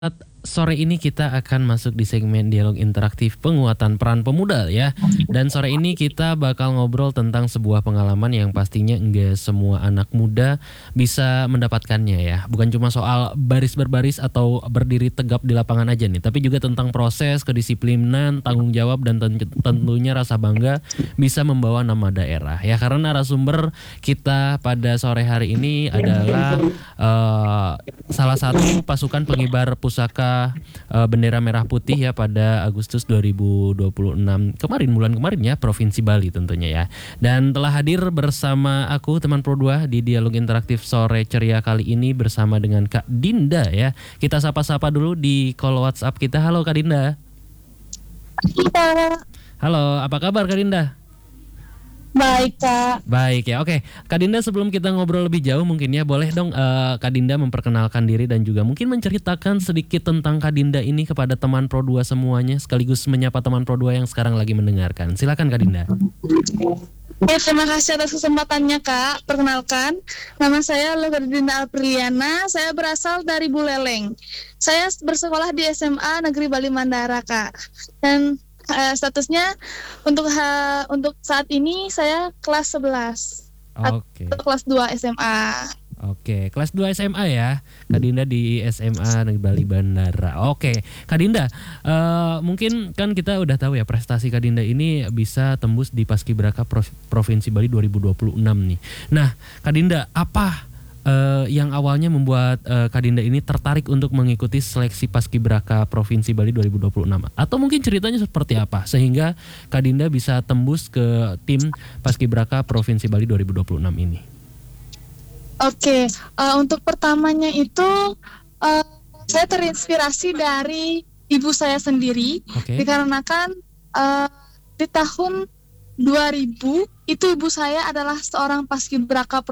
Sore ini kita akan masuk di segmen dialog interaktif penguatan peran pemuda ya. Dan sore ini kita bakal ngobrol tentang sebuah pengalaman yang pastinya enggak semua anak muda bisa mendapatkannya ya. Bukan cuma soal baris berbaris atau berdiri tegap di lapangan aja nih, tapi juga tentang proses, kedisiplinan, tanggung jawab dan tentunya rasa bangga bisa membawa nama daerah ya. Karena narasumber kita pada sore hari ini adalah salah satu pasukan pengibar pusaka bendera merah putih ya pada Agustus 2026 bulan kemarin ya, Provinsi Bali tentunya ya. Dan telah hadir bersama aku teman Pro 2 di dialog interaktif sore ceria kali ini bersama dengan Kak Dinda ya. Kita sapa-sapa dulu di call WhatsApp kita. Halo Kak Dinda. Halo, apa kabar Kak Dinda? Baik Kak. Baik ya, oke. Kak Dinda, sebelum kita ngobrol lebih jauh mungkin ya, boleh dong Kak Dinda memperkenalkan diri dan juga mungkin menceritakan sedikit tentang Kak Dinda ini kepada teman Pro 2 semuanya, sekaligus menyapa teman Pro 2 yang sekarang lagi mendengarkan. Silakan Kak Dinda. Ya, terima kasih atas kesempatannya Kak. Perkenalkan, nama saya Dinda Apriliana. Saya berasal dari Buleleng. Saya bersekolah di SMA Negeri Bali Mandara Kak. Dan statusnya untuk saat ini saya kelas 11. Oke. Atau kelas 2 SMA. Oke, kelas 2 SMA ya. Kak Dinda di SMA Negeri Bali Bandara. Oke, Kak Dinda, mungkin kan kita udah tahu ya prestasi Kak Dinda ini bisa tembus di Paskibraka Provinsi Bali 2026 nih. Nah, Kak Dinda, apa yang awalnya membuat Kak Dinda ini tertarik untuk mengikuti seleksi Paskibraka Provinsi Bali 2026? Atau mungkin ceritanya seperti apa sehingga Kak Dinda bisa tembus ke tim Paskibraka Provinsi Bali 2026 ini? Oke, untuk pertamanya itu saya terinspirasi dari ibu saya sendiri. Dikarenakan di tahun 2000 itu ibu saya adalah seorang Paskibraka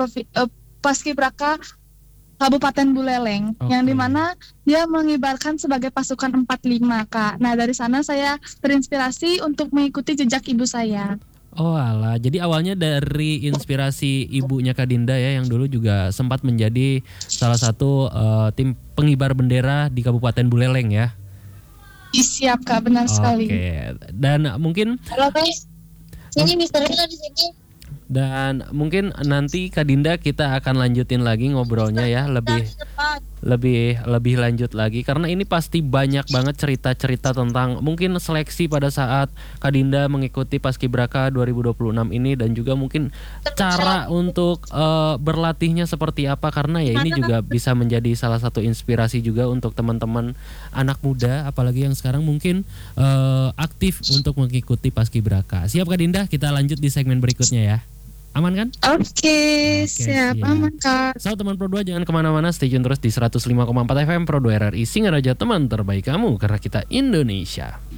Kabupaten Buleleng, yang dimana dia mengibarkan sebagai pasukan 45 Kak. Nah dari sana saya terinspirasi untuk mengikuti jejak ibu saya. Oh alah, jadi awalnya dari inspirasi ibunya Kak Dinda ya, yang dulu juga sempat menjadi salah satu tim pengibar bendera di Kabupaten Buleleng ya. Siap Kak, benar sekali. Oke, dan mungkin halo guys, sini Mister Rila di sini. Dan mungkin nanti Kak Dinda kita akan lanjutin lagi ngobrolnya ya, lebih lanjut lagi, karena ini pasti banyak banget cerita-cerita tentang mungkin seleksi pada saat Kak Dinda mengikuti Paskibraka 2026 ini, dan juga mungkin cara untuk berlatihnya seperti apa, karena ya ini juga bisa menjadi salah satu inspirasi juga untuk teman-teman anak muda apalagi yang sekarang mungkin aktif untuk mengikuti Paskibraka. Siap Kak Dinda? Kita lanjut di segmen berikutnya ya. Aman kan? Oke, siap. Aman Kak. So teman Pro 2 jangan kemana-mana, stay tune terus di 105,4 FM Pro 2 RRI Singaraja, teman terbaik kamu, karena kita Indonesia.